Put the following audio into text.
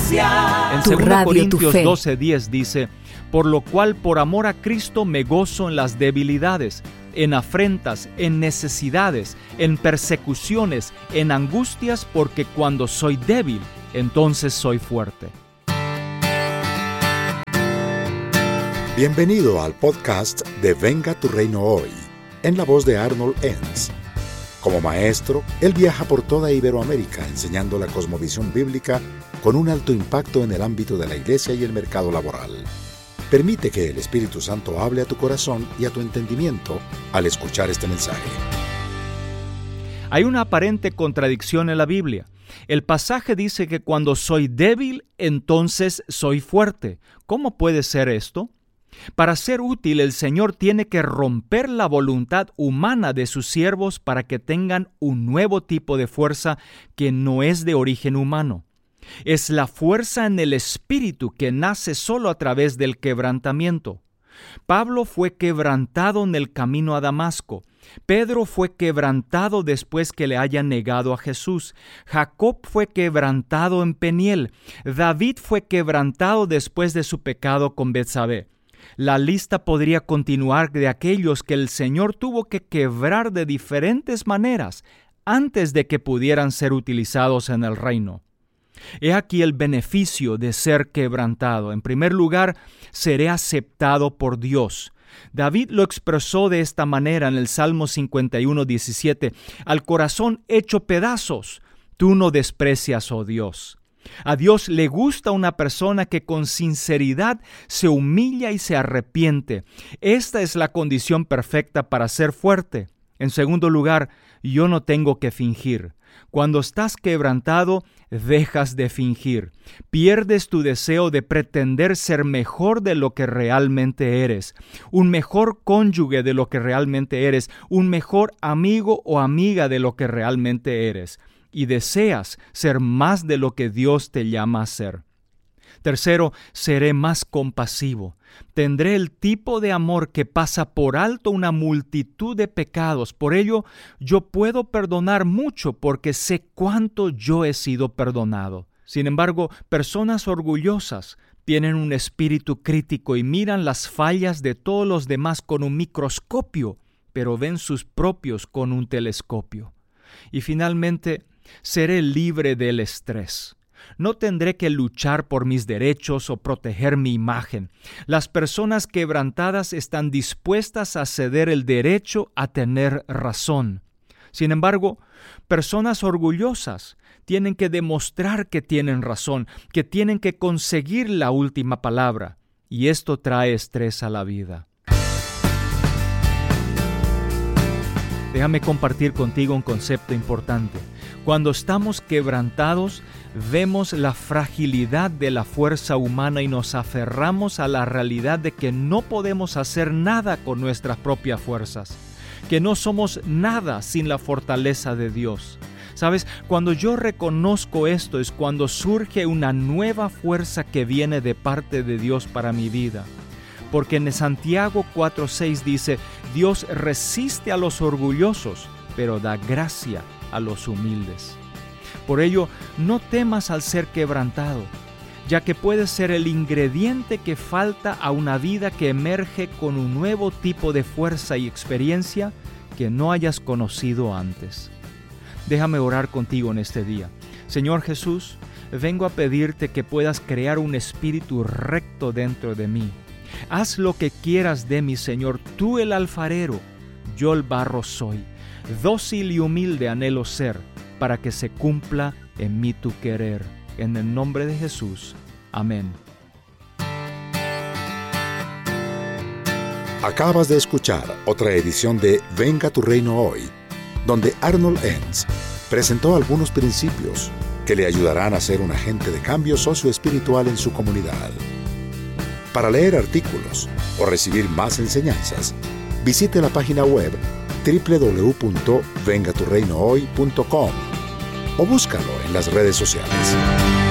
gracia. En Tu 2 radio, Corintios tu fe. 12:10 dice: por lo cual, por amor a Cristo, me gozo en las debilidades, en afrentas, en necesidades, en persecuciones, en angustias, porque cuando soy débil, entonces soy fuerte. Bienvenido al podcast de Venga tu Reino Hoy, en la voz de Arnold Enns. Como maestro, él viaja por toda Iberoamérica enseñando la cosmovisión bíblica con un alto impacto en el ámbito de la iglesia y el mercado laboral. Permite que el Espíritu Santo hable a tu corazón y a tu entendimiento al escuchar este mensaje. Hay una aparente contradicción en la Biblia. El pasaje dice que cuando soy débil, entonces soy fuerte. ¿Cómo puede ser esto? Para ser útil, el Señor tiene que romper la voluntad humana de sus siervos para que tengan un nuevo tipo de fuerza que no es de origen humano. Es la fuerza en el Espíritu que nace solo a través del quebrantamiento. Pablo fue quebrantado en el camino a Damasco. Pedro fue quebrantado después que le haya negado a Jesús. Jacob fue quebrantado en Peniel. David fue quebrantado después de su pecado con Betsabé. La lista podría continuar de aquellos que el Señor tuvo que quebrar de diferentes maneras antes de que pudieran ser utilizados en el reino. He aquí el beneficio de ser quebrantado. En primer lugar, seré aceptado por Dios. David lo expresó de esta manera en el Salmo 51:17. Al corazón hecho pedazos, tú no desprecias, oh Dios. A Dios le gusta una persona que con sinceridad se humilla y se arrepiente. Esta es la condición perfecta para ser fuerte. En segundo lugar, yo no tengo que fingir. Cuando estás quebrantado, dejas de fingir. Pierdes tu deseo de pretender ser mejor de lo que realmente eres, un mejor cónyuge de lo que realmente eres, un mejor amigo o amiga de lo que realmente eres, y deseas ser más de lo que Dios te llama a ser. Tercero, seré más compasivo. Tendré el tipo de amor que pasa por alto una multitud de pecados. Por ello, yo puedo perdonar mucho porque sé cuánto yo he sido perdonado. Sin embargo, personas orgullosas tienen un espíritu crítico y miran las fallas de todos los demás con un microscopio, pero ven sus propios con un telescopio. Y finalmente, seré libre del estrés. No tendré que luchar por mis derechos o proteger mi imagen. Las personas quebrantadas están dispuestas a ceder el derecho a tener razón. Sin embargo, personas orgullosas tienen que demostrar que tienen razón, que tienen que conseguir la última palabra, y esto trae estrés a la vida. Déjame compartir contigo un concepto importante. Cuando estamos quebrantados, vemos la fragilidad de la fuerza humana y nos aferramos a la realidad de que no podemos hacer nada con nuestras propias fuerzas, que no somos nada sin la fortaleza de Dios. ¿Sabes? Cuando yo reconozco esto es cuando surge una nueva fuerza que viene de parte de Dios para mi vida. Porque en Santiago 4:6 dice, Dios resiste a los orgullosos, pero da gracia a los humildes. Por ello, no temas al ser quebrantado, ya que puede ser el ingrediente que falta a una vida que emerge con un nuevo tipo de fuerza y experiencia que no hayas conocido antes. Déjame orar contigo en este día. Señor Jesús, vengo a pedirte que puedas crear un espíritu recto dentro de mí. Haz lo que quieras de mí, Señor, tú el alfarero, yo el barro soy. Dócil y humilde anhelo ser, para que se cumpla en mí tu querer. En el nombre de Jesús. Amén. Acabas de escuchar otra edición de Venga tu Reino Hoy, donde Arnold Enns presentó algunos principios que le ayudarán a ser un agente de cambio socioespiritual en su comunidad. Para leer artículos o recibir más enseñanzas, visite la página web www.vengaturreinohoy.com o búscalo en las redes sociales.